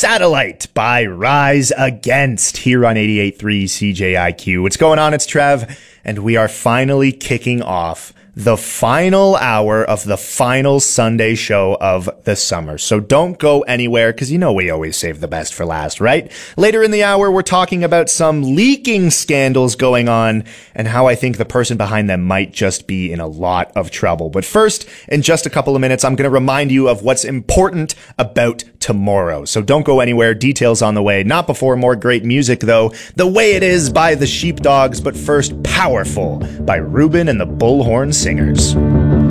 Satellite by Rise Against here on 88.3 CJIQ. What's going on? It's Trev, and we are finally kicking off the final hour of the final Sunday show of the summer. So don't go anywhere, because you know we always save the best for last, right? Later in the hour, we're talking about some leaking scandals going on and how I think the person behind them might just be in a lot of trouble. But first, in just a couple of minutes, I'm going to remind you of what's important about tomorrow. So don't go anywhere. Details on the way. Not before more great music, though. The Way It Is by the Sheepdogs, but first, Powerful by Ruben and the Bullhorn Singers.